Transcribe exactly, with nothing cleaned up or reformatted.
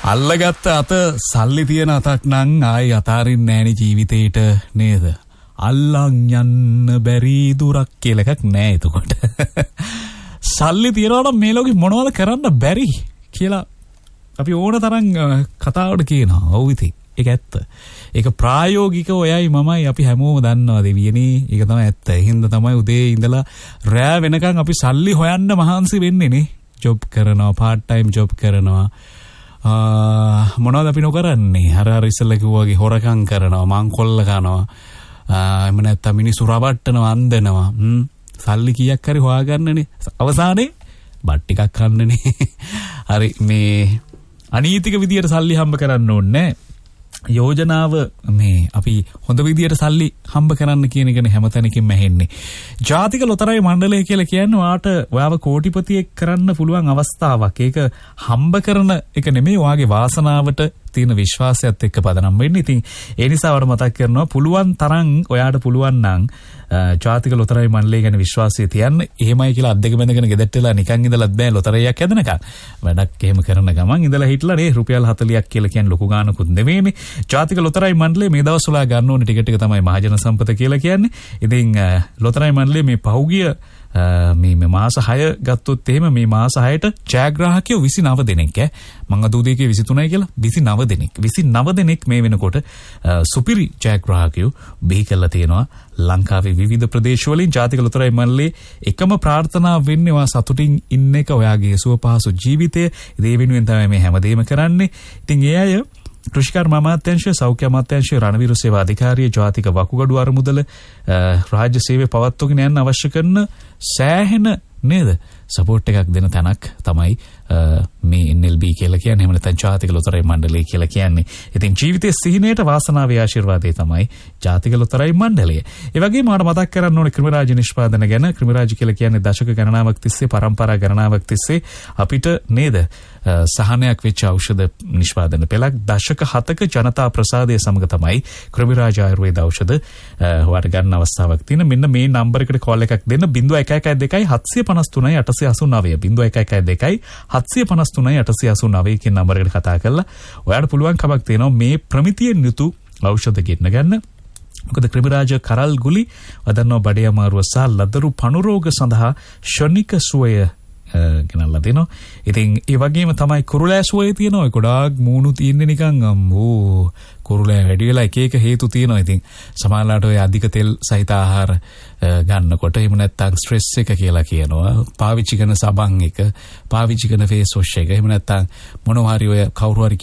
අල්ලගත්ත අත සල්ලි තියෙන අතක් නම් ආයි අතාරින්නේ නෑනේ ජීවිතේට නේද? අල්ලන් යන්න බැරි දුරක් කියලා එකක් නෑ එතකොට. සල්ලි තියනවා නම් මේ ලෝකෙ මොනවද කරන්න බැරි කියලා අපි ඕන තරම් කතාවට කියනවා. ඔව් ඉතින් ඒක ඇත්ත. ඒක ප්‍රායෝගික ඔයයි මමයි අපි හැමෝම දන්නවා දෙවියනේ. ඒක තමයි ඇත්ත. ඒ හින්දා තමයි උදේ ඉඳලා රෑ වෙනකන් අපි සල්ලි හොයන්න මහන්සි වෙන්නේ නේ. ජොබ් කරනවා, part time ජොබ් කරනවා. මොනවද අපි නොකරන්නේ? අර අර ඉස්සෙල්ලා කිව්වා වගේ හොරකම් කරනවා, මංකොල්ල කනවා. එහෙම නැත්නම් මිනිස්සු රවට්ටනවා, අන්දනවා. හ්ම්. සල්ලි කීයක් හරි හොයාගන්නනේ. අවසානයේ බත් ටිකක් කන්නනේ. හරි මේ අනීතික විදියට සල්ලි හම්බ කරන්න ඕනේ. යෝජනාව මේ අපි හොඳ විදියට සල්ලි හම්බ කරන්න කියන එකනේ හැමතැනකින්ම ඇහෙන්නේ. ජාතික ලොතරැයි මණ්ඩලය කියලා කියන්නේ ඔයාට ඔයාව කෝටිපතියෙක් කරන්න පුළුවන් අවස්ථාවක්. ඒක හම්බ කරන එක නෙමෙයි ඔයාගේ වාසනාවට තියෙන විශ්වාසයත් එක්ක පදනම් වෙන්නේ. ඉතින් ඒ නිසා වර මතක් කරනවා පුළුවන් තරම් ඔයාට පුළුවන් නම් ජාතික ලොතරැයි මණ්ඩලය ගැන විශ්වාසය තියන්න. එහෙමයි කියලා අත් දෙක බැඳගෙන ගෙදරට වෙලා නිකන් ඉඳලත් බෑ ලොතරැයියක් හැදෙනකන්. වැඩක් එහෙම කරන ගමන් ඉඳලා හිටලා නේ රුපියල් හතලියක් කියලා කියන්නේ ලොකු ගානකුත් නෙවෙයිනේ. ජාතික ලොතරැයි මණ්ඩලය මේ දවස්වල ගන්න ඕනේ ටිකට් එක තමයි මහජන සම්පත කියලා කියන්නේ. ඉතින් ලොතරැයි මණ්ඩලය මේ පහුගිය මේ මේ මාස හය ගත්තොත් එහෙම මේ මාස හයට ජයග්‍රාහකයෝ විසිනව දෙනෙක් ඈ මං අද උදේ කිව්වේ විසිතුනයි කියලා විසිනව දෙනෙක් විසිනව දෙනෙක් මේ වෙනකොට සුපිරි ජයග්‍රාහකයෝ බිහි කරලා තියෙනවා ලංකාවේ විවිධ ප්‍රදේශවලින්. ජාතික ලොතරැයි මණ්ඩලයේ එකම ප්‍රාර්ථනාව වෙන්නේ ඔයා සතුටින් ඉන්න එක, ඔයාගේ සුව පහසු ජීවිතය. ඒ වෙනුවෙන් තමයි මේ හැමදේම කරන්නේ. ඉතින් ඒ අය කෘෂිකර්ම අමාත්‍යාංශය, සෞඛ්‍ය අමාත්‍යාංශය, රණවිරු සේවා අධිකාරිය, ජාතික වකුගඩු අරමුදල, රාජ්‍ය සේවය පවත්වාගෙන යන්න අවශ්‍ය කරන සෑහෙන නේද සපෝට් එකක් දෙන තැනක් තමයි මේ එන් එල් බී කියලා කියන්නේ. එහෙම නැත්නම් ජාතික ලොතරැයි මණ්ඩලය කියලා කියන්නේ. ඉතින් ජීවිතයේ සිහිනයට වාසනාවේ ආශිර්වාදේ තමයි ජාතික ලොතරැයි මණ්ඩලය. ඒ වගේම මට මතක් කරන්න ඕනේ ක්‍රිමිරාජ නිෂ්පාදන ගැන. ක්‍රිමිරාජ කියලා කියන්නේ දශක ගණනාවක් තිස්සේ, පරම්පරා ගණනාවක් තිස්සේ අපිට නේද සහනයක් වෙච්ච ඖෂධ නිෂ්පාදන පෙළක්. දශක හතක ජනතා ප්‍රසාදය සමග තමයි ක්‍රිමිරාජ ආයුර්වේද ඖෂධ හොයාට ගන්න අවස්ථාවක් තියෙන. මෙන්න මේ නම්බර් එකට කෝල් එකක් දෙන්න zero one one two seven five three eight eight nine zero one one two seven five three eight eight nine කියන නම්බර එකට කතා කරලා ඔයාලට පුළුවන් කමක් තියෙනවා මේ ප්‍රමිතියෙන් යුතු ඖෂධ ගෙන්න ගන්න. මොකද ක්‍රිමිරාජ කරල් ගුලි වදන්නවා බඩේ අමාරුව සහ ලදරු පණු රෝග සඳහා ශනික සුවය ගෙනල්ලා දෙනවා. ඉතින් ඒ වගේම තමයි කුරුලෑ සුවය තියෙනවා. ඒ ගොඩාක් මූණු තියෙන්නේ නිකන් අම්මෝ කුරුලෑ වැඩි වෙලා එක එක හේතු තියෙනවා. ඉතින් සමහරවිට ඔය අධික තෙල් සහිත ආහාර ගන්නකොට එහෙම නැත්නම් ස්ට්‍රෙස් එක කියලා කියනවා. පාවිච්චි කරන සබන් එක, පාවිච්චි කරන ෆේස් වොෂ් එක, එහෙම නැත්නම් මොනවා හරි ඔය කවුරු හරි